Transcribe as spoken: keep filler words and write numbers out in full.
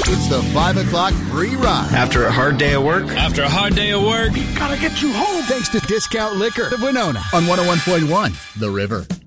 It's the five o'clock free ride. After a hard day of work? After a hard day of work, Gotta get you home. Thanks to Discount Liquor of Winona on one oh one point one The River.